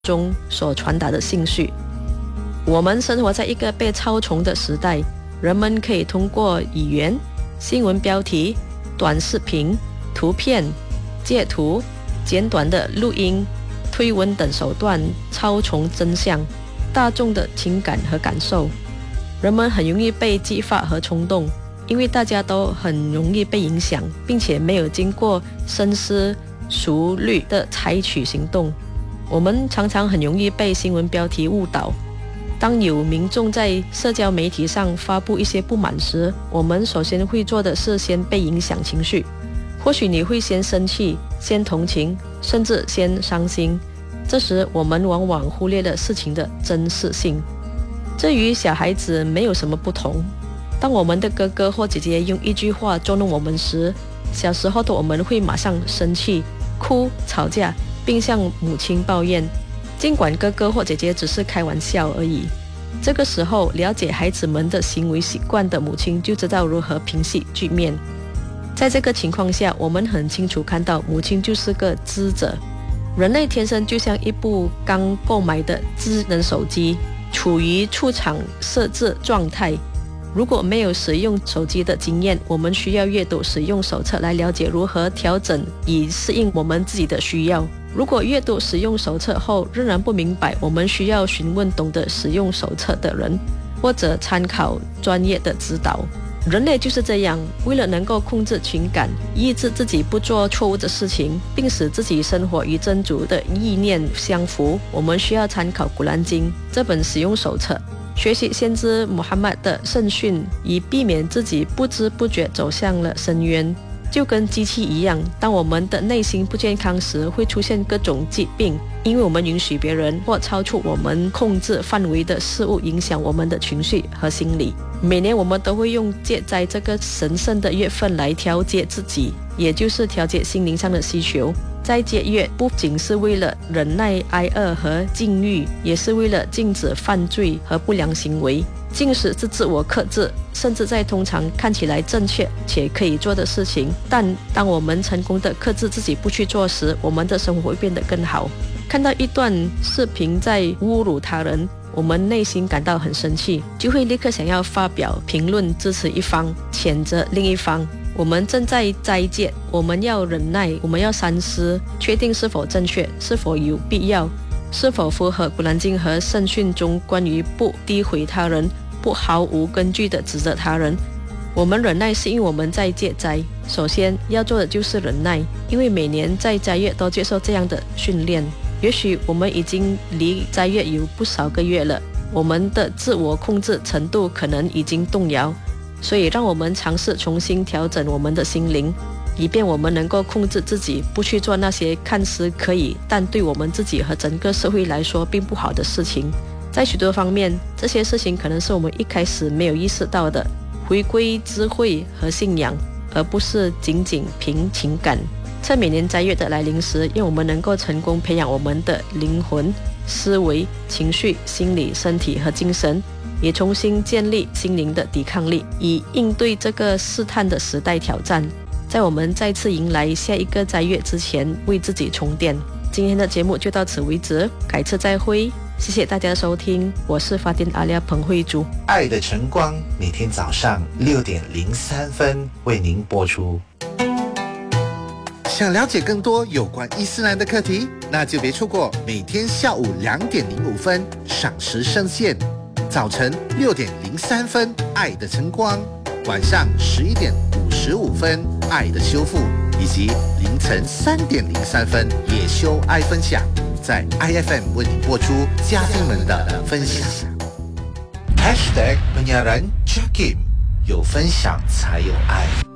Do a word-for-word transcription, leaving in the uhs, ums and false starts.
中所传达的信息。我们生活在一个被操纵的时代，人们可以通过语言、新闻标题、短视频、图片、截图、简短的录音、推文等手段操纵真相、大众的情感和感受。人们很容易被激发和冲动，因为大家都很容易被影响，并且没有经过深思熟虑的采取行动。我们常常很容易被新闻标题误导。当有民众在社交媒体上发布一些不满时，我们首先会做的是先被影响情绪。或许你会先生气，先同情，甚至先伤心。这时我们往往忽略了事情的真实性。这与小孩子没有什么不同。当我们的哥哥或姐姐用一句话捉弄我们时，小时候的我们会马上生气、哭、吵架，并向母亲抱怨，尽管哥哥或姐姐只是开玩笑而已。这个时候，了解孩子们的行为习惯的母亲就知道如何平息局面。在这个情况下，我们很清楚看到母亲就是个智者。人类天生就像一部刚购买的智能手机，处于出厂设置状态。如果没有使用手机的经验，我们需要阅读使用手册来了解如何调整以适应我们自己的需要。如果阅读使用手册后仍然不明白，我们需要询问懂得使用手册的人，或者参考专业的指导。人类就是这样，为了能够控制情感，抑制自己不做错误的事情，并使自己生活与真主的意念相符，我们需要参考《古兰经》这本使用手册，学习先知穆罕默德的圣训，以避免自己不知不觉走向了深渊。就跟机器一样，当我们的内心不健康时，会出现各种疾病，因为我们允许别人或超出我们控制范围的事物影响我们的情绪和心理。每年我们都会用戒斋这个神圣的月份来调节自己，也就是调节心灵上的需求。斋戒月不仅是为了忍耐挨饿和禁欲，也是为了禁止犯罪和不良行为。禁食是自我克制，甚至在通常看起来正确且可以做的事情，但当我们成功地克制自己不去做时，我们的生活会变得更好。看到一段视频在侮辱他人，我们内心感到很生气，就会立刻想要发表评论，支持一方，谴责另一方。我们正在斋戒，我们要忍耐，我们要三思，确定是否正确，是否有必要，是否符合古兰经和圣训中关于不诋毁他人、不毫无根据地指责他人。我们忍耐是因为我们在戒斋，首先要做的就是忍耐，因为每年在斋月都接受这样的训练。也许我们已经离斋月有不少个月了，我们的自我控制程度可能已经动摇，所以让我们尝试重新调整我们的心灵，以便我们能够控制自己，不去做那些看似可以但对我们自己和整个社会来说并不好的事情。在许多方面，这些事情可能是我们一开始没有意识到的，回归智慧和信仰，而不是仅仅凭情感。趁每年斋月的来临时，让我们能够成功培养我们的灵魂、思维、情绪、心理、身体和精神，也重新建立心灵的抵抗力，以应对这个试探的时代挑战。在我们再次迎来下一个斋月之前，为自己充电。今天的节目就到此为止，改次再会。谢谢大家的收听，我是法丁阿利亚彭慧珠。 爱的晨光每天早上六点零三分为您播出。想了解更多有关伊斯兰的课题，那就别错过每天下午两点零五分赏识圣线，早晨六点零三分爱的晨光，晚上十一点五十五分爱的修复，以及凌晨三点零三分野修爱分享，在 I F M 为你播出嘉宾们的分享。Hashtag penyiaran Jakim， 有分享才有爱。